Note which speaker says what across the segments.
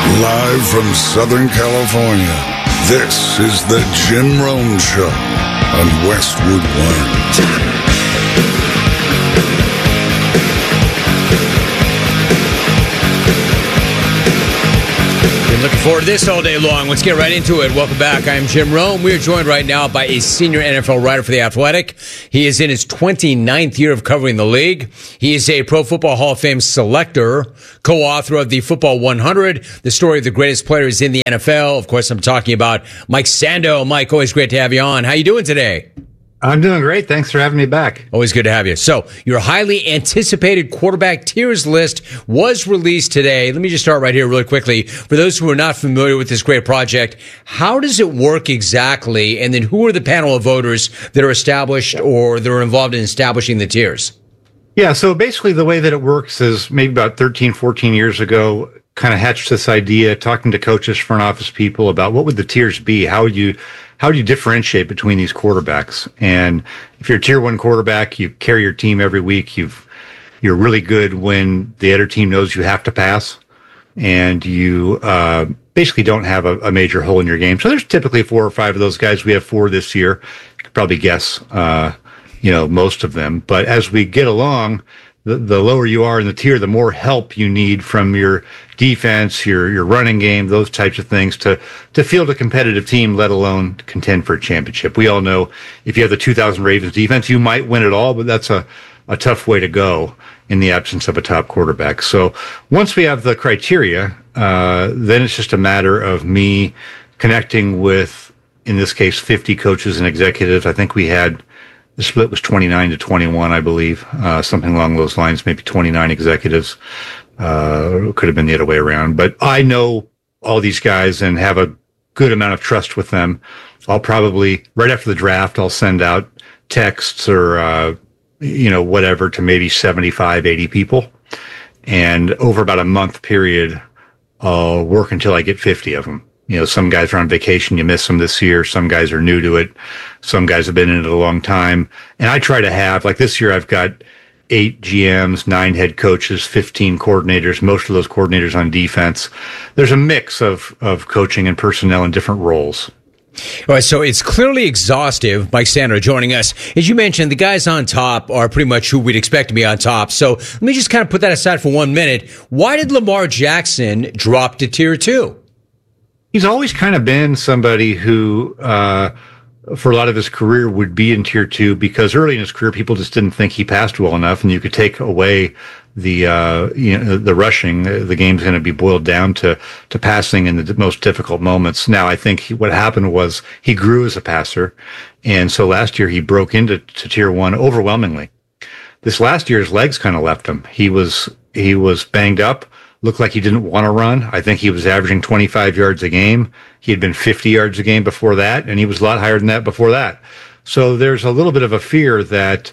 Speaker 1: Live from Southern California, this is the Jim Rome Show on Westwood One.
Speaker 2: Looking forward to this all day long. Let's get right into it. Welcome back. I'm Jim Rome. We are joined right now by a senior NFL writer for The Athletic. He is in his 29th year of covering the league. He is a Pro Football Hall of Fame selector, co-author of the Football 100, the story of the greatest players in the NFL. Of course, I'm talking about Mike Sando. Mike, always great to have you on. How you doing today?
Speaker 3: I'm doing great. Thanks for having me back.
Speaker 2: Always good to have you. So, your highly anticipated quarterback tiers list was released today. Let me just start right here really quickly. For those who are not familiar with this great project, how does it work exactly? And then who are the panel of voters that are established or that are involved in establishing the tiers?
Speaker 3: Yeah, so basically the way that it works is maybe about 13, 14 years ago, kind of hatched this idea, talking to coaches, front office people about what would the tiers be? How would you differentiate between these quarterbacks? And if you're a tier one quarterback, you carry your team every week. You're really good when the other team knows you have to pass, and you basically don't have a major hole in your game. So there's typically 4 or 5 of those guys. We have 4 this year. You could probably guess, most of them. But as we get along, the lower you are in the tier, the more help you need from your defense, your running game, those types of things to field a competitive team, let alone contend for a championship. We all know if you have the 2000 Ravens defense, you might win it all, but that's a tough way to go in the absence of a top quarterback. So once we have the criteria, then it's just a matter of me connecting with, in this case, 50 coaches and executives. I think the split was 29 to 21, I believe, something along those lines, maybe 29 executives. Could have been the other way around. But I know all these guys and have a good amount of trust with them. I'll probably, right after the draft, I'll send out texts or, whatever to maybe 75, 80 people. And over about a month period, I'll work until I get 50 of them. Some guys are on vacation. You miss them this year. Some guys are new to it. Some guys have been in it a long time. And I try to have, like this year, I've got 8 GMs, 9 head coaches, 15 coordinators, most of those coordinators on defense. There's a mix of coaching and personnel in different roles.
Speaker 2: All right, so it's clearly exhaustive. Mike Sando joining us. As you mentioned, the guys on top are pretty much who we'd expect to be on top. So let me just kind of put that aside for 1 minute. Why did Lamar Jackson drop to tier 2?
Speaker 3: He's always kind of been somebody who, for a lot of his career, would be in tier 2 because early in his career, people just didn't think he passed well enough, and you could take away the rushing. The game's going to be boiled down to passing in the most difficult moments. Now, I think what happened was he grew as a passer, and so last year he broke into tier 1 overwhelmingly. This last year, his legs kind of left him. He was banged up. Looked like he didn't want to run. I think he was averaging 25 yards a game. He had been 50 yards a game before that, and he was a lot higher than that before that. So there's a little bit of a fear that,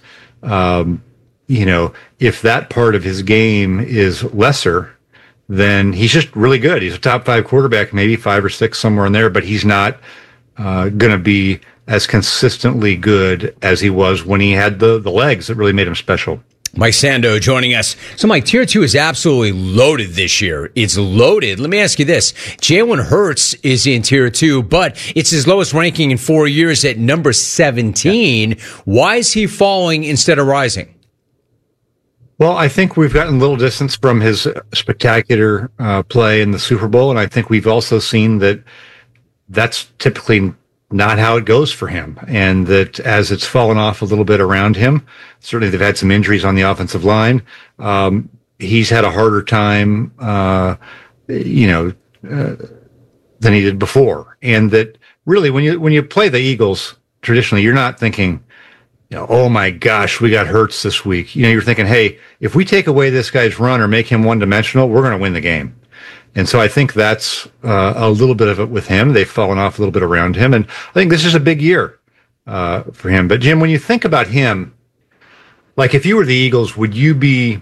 Speaker 3: if that part of his game is lesser, then he's just really good. He's a top 5 quarterback, maybe 5 or 6, somewhere in there, but he's not going to be as consistently good as he was when he had the legs that really made him special.
Speaker 2: Mike Sando joining us. So, Mike, tier 2 is absolutely loaded this year. It's loaded. Let me ask you this. Jalen Hurts is in tier 2, but it's his lowest ranking in 4 years at number 17. Yeah. Why is he falling instead of rising?
Speaker 3: Well, I think we've gotten a little distance from his spectacular play in the Super Bowl, and I think we've also seen that that's typically not how it goes for him, and that as it's fallen off a little bit around him, certainly they've had some injuries on the offensive line. He's had a harder time, than he did before. And that really, when you play the Eagles, traditionally, you're not thinking, oh my gosh, we got Hurts this week. You're thinking, hey, if we take away this guy's run or make him one-dimensional, we're going to win the game. And so I think that's a little bit of it with him. They've fallen off a little bit around him. And I think this is a big year for him. But, Jim, when you think about him, like if you were the Eagles, would you be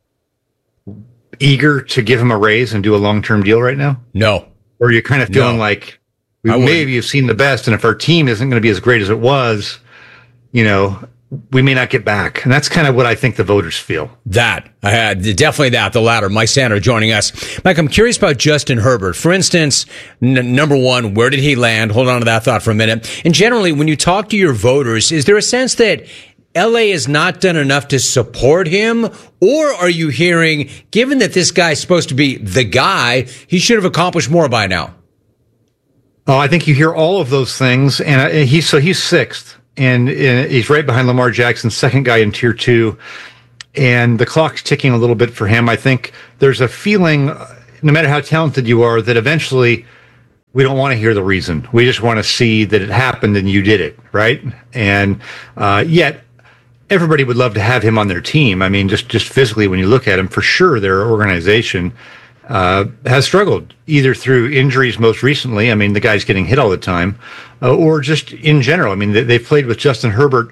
Speaker 3: eager to give him a raise and do a long-term deal right now?
Speaker 2: No.
Speaker 3: Or are you kind of feeling like maybe you've seen the best, and if our team isn't going to be as great as it was, we may not get back. And that's kind of what I think the voters feel.
Speaker 2: Definitely the latter. Mike Sando joining us. Mike, I'm curious about Justin Herbert. For instance, number one, where did he land? Hold on to that thought for a minute. And generally, when you talk to your voters, is there a sense that LA has not done enough to support him? Or are you hearing, given that this guy's supposed to be the guy, he should have accomplished more by now?
Speaker 3: Oh, I think you hear all of those things. And he's sixth. And he's right behind Lamar Jackson, second guy in tier 2. And the clock's ticking a little bit for him. I think there's a feeling, no matter how talented you are, that eventually we don't want to hear the reason. We just want to see that it happened and you did it, right? And yet, everybody would love to have him on their team. I mean, just physically, when you look at him, for sure, their organization has struggled, either through injuries most recently. I mean, the guy's getting hit all the time, or just in general. I mean, they've played with Justin Herbert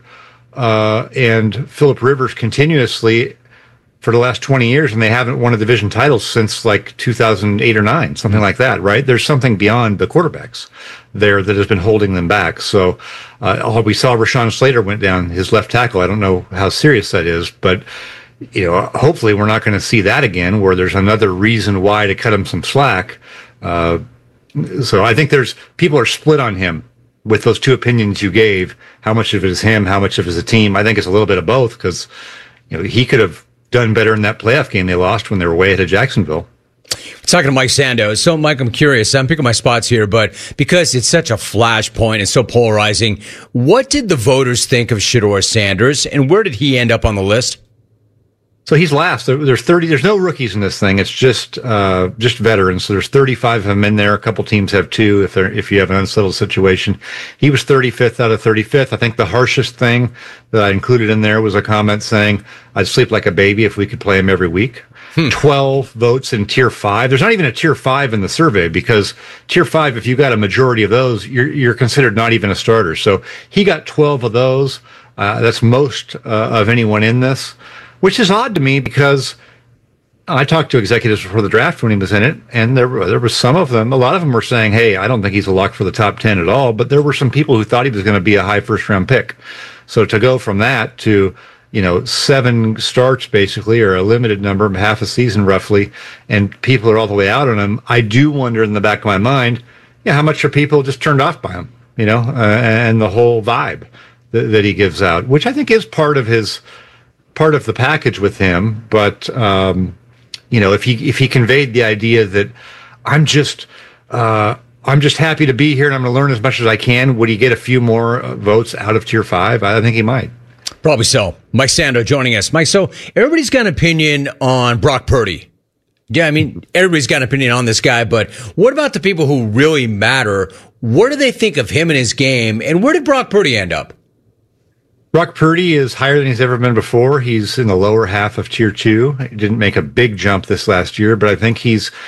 Speaker 3: and Phillip Rivers continuously for the last 20 years, and they haven't won a division title since like 2008 or 9, something like that, right? There's something beyond the quarterbacks there that has been holding them back. So we saw Rashawn Slater went down, his left tackle. I don't know how serious that is, but hopefully we're not going to see that again, where there's another reason why to cut him some slack. So I think people are split on him with those two opinions you gave. How much of it is him? How much of it is a team? I think it's a little bit of both, because he could have done better in that playoff game they lost when they were way ahead of Jacksonville.
Speaker 2: Talking to Mike Sando. So, Mike, I'm curious. I'm picking my spots here, but because it's such a flashpoint and so polarizing, what did the voters think of Shedeur Sanders, and where did he end up on the list?
Speaker 3: So he's last. There's 30. There's no rookies in this thing. It's just veterans. So there's 35 of them in there. A couple teams have 2 if you have an unsettled situation. He was 35th out of 35th. I think the harshest thing that I included in there was a comment saying, "I'd sleep like a baby if we could play him every week." 12 votes in tier 5. There's not even a tier 5 in the survey, because tier 5, if you got a majority of those, you're considered not even a starter. So he got 12 of those. That's most of anyone in this, which is odd to me, because I talked to executives before the draft when he was in it, and there were some of them, a lot of them were saying, hey, I don't think he's a lock for the top 10 at all, but there were some people who thought he was going to be a high first-round pick. So to go from that to 7 starts, basically, or a limited number, half a season roughly, and people are all the way out on him, I do wonder in the back of my mind, how much are people just turned off by him, and the whole vibe that he gives out, which I think is part of the package with him. But if he conveyed the idea that I'm just happy to be here and I'm going to learn as much as I can, would he get a few more votes out of tier 5? I think he might.
Speaker 2: Probably so. Mike Sando joining us. Mike, so everybody's got an opinion on Brock Purdy. Yeah, I mean, everybody's got an opinion on this guy, but what about the people who really matter? What do they think of him and his game, and where did Brock Purdy end up?
Speaker 3: Brock Purdy is higher than he's ever been before. He's in the lower half of tier 2. He didn't make a big jump this last year, but I think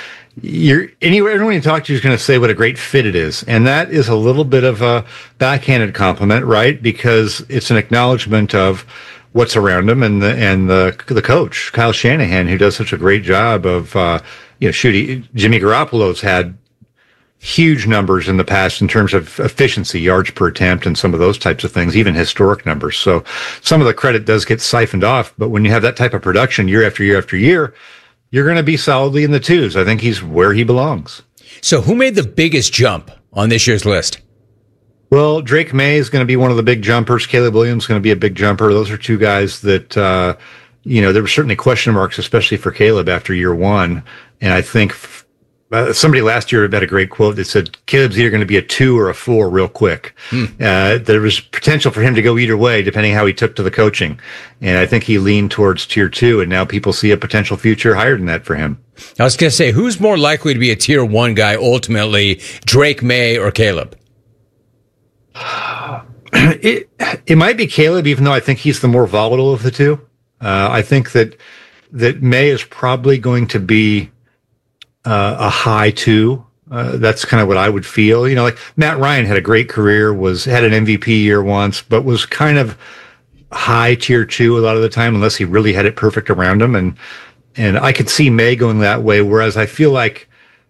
Speaker 3: everyone you talk to is going to say what a great fit it is. And that is a little bit of a backhanded compliment, right? Because it's an acknowledgement of what's around him and the coach, Kyle Shanahan, who does such a great job of, shooting. Jimmy Garoppolo's had huge numbers in the past in terms of efficiency, yards per attempt, and some of those types of things, even historic numbers. So some of the credit does get siphoned off, but when you have that type of production year after year after year, you're going to be solidly in the 2s. I think he's where he belongs. So
Speaker 2: who made the biggest jump on this year's list?
Speaker 3: Well, Drake May is going to be one of the big jumpers. Caleb Williams is going to be a big jumper. Those are 2 guys that, there were certainly question marks, especially for Caleb after year 1. And I think somebody last year had a great quote that said, Caleb's either going to be a 2 or a 4 real quick. There was potential for him to go either way, depending how he took to the coaching. And I think he leaned towards tier 2, and now people see a potential future higher than that for him.
Speaker 2: I was going to say, who's more likely to be a tier 1 guy ultimately, Drake May or Caleb?
Speaker 3: It might be Caleb, even though I think he's the more volatile of the 2. I think that May is probably going to be a high 2. That's kind of what I would feel. Like Matt Ryan had a great career, had an MVP year once, but was kind of high tier 2 a lot of the time, unless he really had it perfect around him. And I could see May going that way, whereas I feel like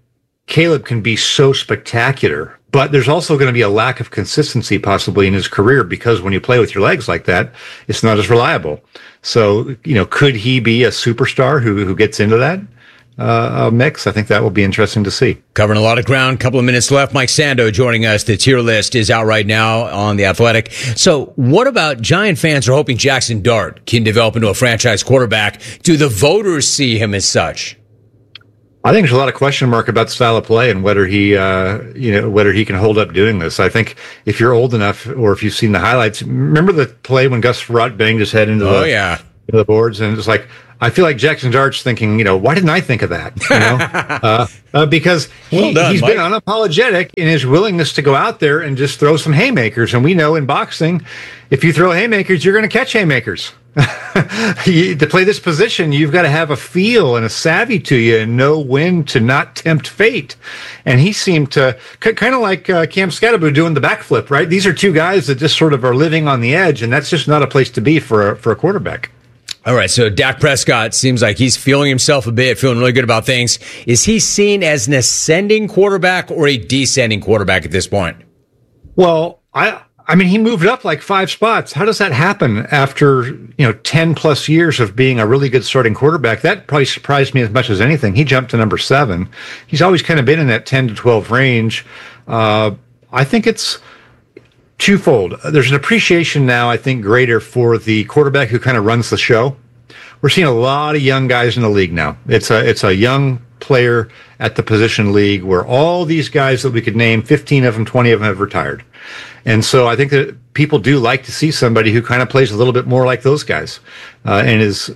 Speaker 3: Caleb can be so spectacular, but there's also going to be a lack of consistency possibly in his career because when you play with your legs like that, it's not as reliable. So, could he be a superstar who gets into that mix? I think that will be interesting to see.
Speaker 2: Covering a lot of ground, couple of minutes left. Mike Sando joining us. The tier list is out right now on The Athletic. So what about Giant fans are hoping Jackson Dart can develop into a franchise quarterback? Do the voters see him as such?
Speaker 3: I think there's a lot of question mark about the style of play and whether he can hold up doing this. I think if you're old enough or if you've seen the highlights, remember the play when Gus Frerotte banged his head into the boards, and it's like, I feel like Jackson Dart's thinking, why didn't I think of that? Because he's been unapologetic in his willingness to go out there and just throw some haymakers. And we know in boxing, if you throw haymakers, you're going to catch haymakers. To play this position, you've got to have a feel and a savvy to you and know when to not tempt fate. And he seemed to, kind of like Cam Scatterbo doing the backflip, right? These are two guys that just sort of are living on the edge, and that's just not a place to be for a quarterback.
Speaker 2: All right, so Dak Prescott seems like he's feeling himself a bit, feeling really good about things. Is he seen as an ascending quarterback or a descending quarterback at this point?
Speaker 3: Well, I mean, he moved up like 5 spots. How does that happen after, 10 plus years of being a really good starting quarterback? That probably surprised me as much as anything. He jumped to number 7. He's always kind of been in that 10 to 12 range. I think it's twofold. There's an appreciation now, I think, greater for the quarterback who kind of runs the show. We're seeing a lot of young guys in the league now. It's a young player at the position league where all these guys that we could name, 15 of them, 20 of them have retired. And so I think that people do like to see somebody who kind of plays a little bit more like those guys and is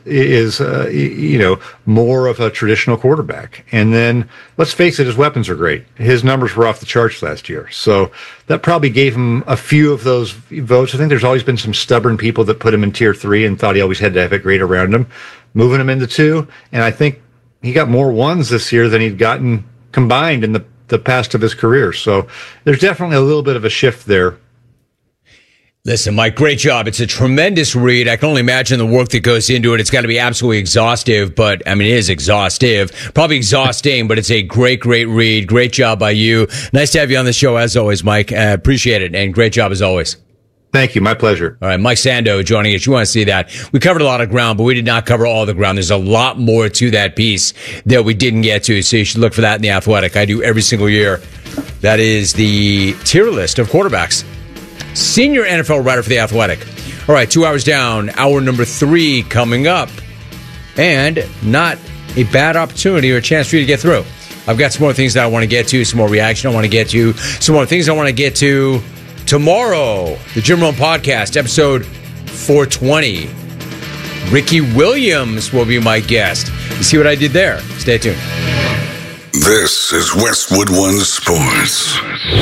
Speaker 3: more of a traditional quarterback. And then let's face it, his weapons are great. His numbers were off the charts last year. So that probably gave him a few of those votes. I think there's always been some stubborn people that put him in tier 3 and thought he always had to have it great around him, moving him into 2. And I think he got more 1s this year than he'd gotten combined in the past of his career. So there's definitely a little bit of a shift there.
Speaker 2: Listen, Mike, great job. It's a tremendous read. I can only imagine the work that goes into it. It's got to be absolutely exhaustive, but I mean, it is exhaustive, probably exhausting, but it's a great, great read. Great job by you. Nice to have you on the show as always, Mike. Appreciate it. And great job as always.
Speaker 3: Thank you. My pleasure.
Speaker 2: All right. Mike Sando joining us. You want to see that. We covered a lot of ground, but we did not cover all the ground. There's a lot more to that piece that we didn't get to. So you should look for that in The Athletic. I do every single year. That is the tier list of quarterbacks. Senior NFL writer for The Athletic. All right. 2 hours down. Hour number 3 coming up. And not a bad opportunity or a chance for you to get through. I've got some more things that I want to get to, some more reaction I want to get to, some more things I want to get to. Tomorrow, the Jim Rome Podcast, episode 420. Ricky Williams will be my guest. You see what I did there? Stay tuned.
Speaker 1: This is Westwood One Sports.